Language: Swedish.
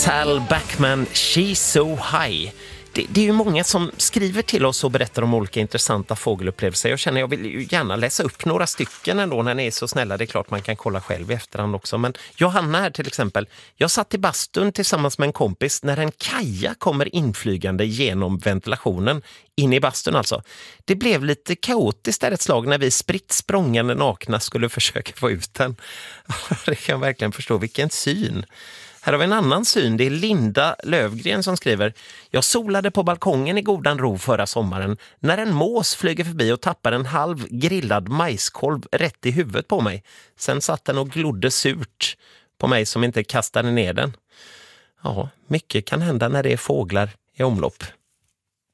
Tal Backman, She's So High. Det är ju många som skriver till oss och berättar om olika intressanta fågelupplevelser. Jag känner jag vill ju gärna läsa upp några stycken ändå när ni är så snälla. Det är klart man kan kolla själv i efterhand också. Men Johanna här till exempel. Jag satt i bastun tillsammans med en kompis när en kaja kommer inflygande genom ventilationen. In i bastun alltså. Det blev lite kaotiskt där ett slag när vi spritt språngande nakna skulle försöka få ut den. Det kan jag verkligen förstå. Vilken syn. Här har vi en annan syn. Det är Linda Lövgren som skriver: Jag solade på balkongen i godan ro förra sommaren när en mås flyger förbi och tappar en halv grillad majskolv rätt i huvudet på mig. Sen satt den och glodde surt på mig som inte kastade ner den. Ja, mycket kan hända när det är fåglar i omlopp.